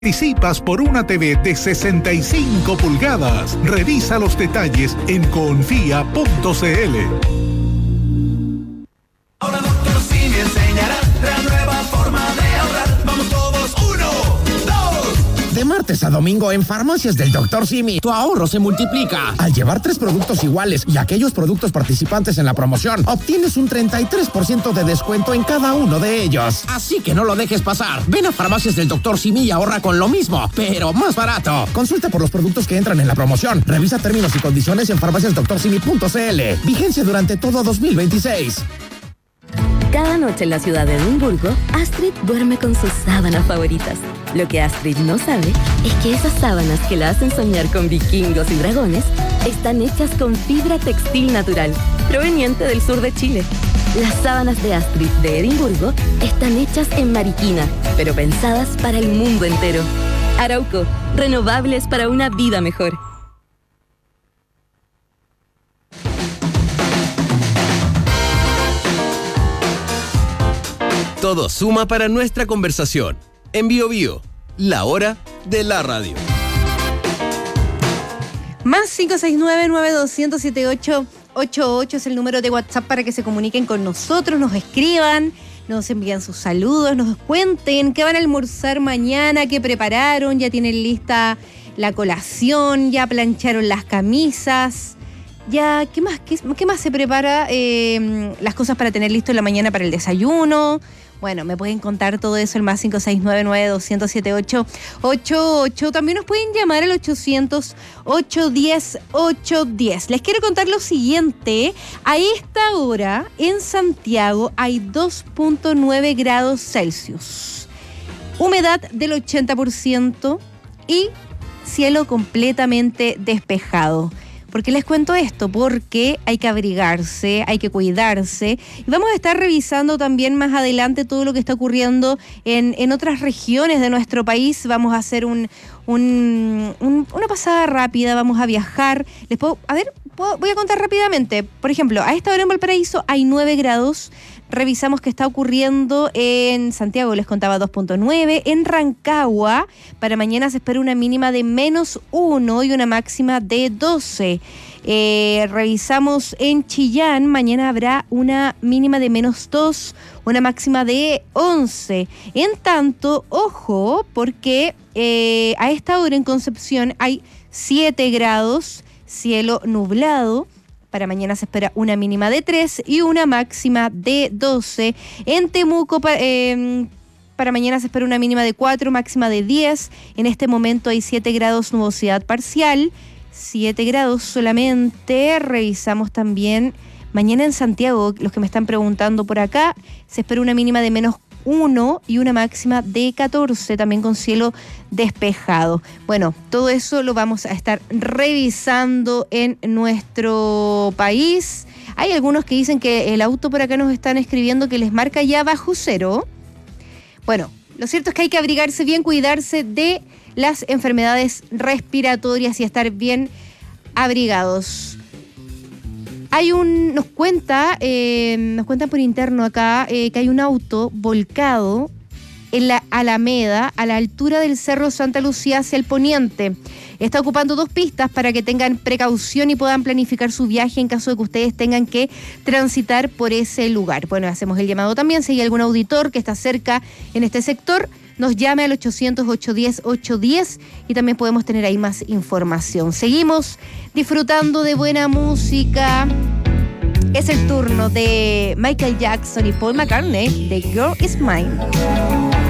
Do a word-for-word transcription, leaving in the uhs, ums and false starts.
Participas por una T V de sesenta y cinco pulgadas. Revisa los detalles en confía punto c l. Ahora doctor Simi enseñará la nueva forma de ahorrar. Vamos todos, uno, dos. De martes a domingo en Farmacias del doctor Simi, tu ahorro se multiplica. Al llevar tres productos iguales y aquellos productos participantes en la promoción, obtienes un treinta y tres por ciento de descuento en cada uno de ellos. Así que no lo dejes pasar. Ven a Farmacias del doctor Simi y ahorra con lo mismo, pero más barato. Consulta por los productos que entran en la promoción. Revisa términos y condiciones en farmacias doctor simi punto c l. Vigencia durante todo dos mil veintiséis. Cada noche en la ciudad de Edimburgo, Astrid duerme con sus sábanas favoritas. Lo que Astrid no sabe es que esas sábanas que la hacen soñar con vikingos y dragones están hechas con fibra textil natural, proveniente del sur de Chile. Las sábanas de Astrid de Edimburgo están hechas en Mariquina, pero pensadas para el mundo entero. Arauco, renovables para una vida mejor. Todo suma para nuestra conversación. En Bio Bio, la hora de la radio. Más cinco seis nueve, nueve dos cero, siete ocho ocho ocho es el número de WhatsApp para que se comuniquen con nosotros, nos escriban, nos envían sus saludos, nos cuenten qué van a almorzar mañana, qué prepararon, ya tienen lista la colación, ya plancharon las camisas. Ya, ¿qué más, qué, qué más se prepara? Eh, las cosas para tener listo en la mañana para el desayuno. Bueno, me pueden contar todo eso el más cinco seis nueve, nueve dos cero, siete ocho ocho ocho. También nos pueden llamar al ochocientos, ochocientos diez, ochocientos diez. Les quiero contar lo siguiente. A esta hora en Santiago hay dos punto nueve grados Celsius. Humedad del ochenta por ciento y cielo completamente despejado. ¿Por qué les cuento esto? Porque hay que abrigarse, hay que cuidarse. Y vamos a estar revisando también más adelante todo lo que está ocurriendo en, en otras regiones de nuestro país. Vamos a hacer un, un, un, una pasada rápida, vamos a viajar. Les puedo, a ver, puedo, voy a contar rápidamente. Por ejemplo, a esta hora en Valparaíso hay nueve grados. Revisamos qué está ocurriendo en Santiago, les contaba dos punto nueve. En Rancagua, para mañana se espera una mínima de menos uno y una máxima de doce. Eh, revisamos en Chillán, mañana habrá una mínima de menos dos, una máxima de once. En tanto, ojo, porque eh, a esta hora en Concepción hay siete grados, cielo nublado. Para mañana se espera una mínima de tres y una máxima de doce. En Temuco, pa, eh, para mañana se espera una mínima de cuatro, máxima de diez. En este momento hay siete grados, nubosidad parcial. siete grados solamente. Revisamos también mañana en Santiago, los que me están preguntando por acá, se espera una mínima de menos uno y una máxima de catorce, también con cielo despejado. Bueno, todo eso lo vamos a estar revisando en nuestro país. Hay algunos que dicen que el auto por acá nos están escribiendo que les marca ya bajo cero. Bueno, lo cierto es que hay que abrigarse bien, cuidarse de las enfermedades respiratorias y estar bien abrigados. Hay un, nos cuenta, eh, nos cuentan por interno acá, eh, que hay un auto volcado en la Alameda, a la altura del Cerro Santa Lucía hacia el poniente. Está ocupando dos pistas para que tengan precaución y puedan planificar su viaje en caso de que ustedes tengan que transitar por ese lugar. Bueno, hacemos el llamado también, si hay algún auditor que está cerca en este sector, nos llame al ochocientos, ochocientos diez, ochocientos diez y también podemos tener ahí más información. Seguimos disfrutando de buena música. Es el turno de Michael Jackson y Paul McCartney de Girl Is Mine.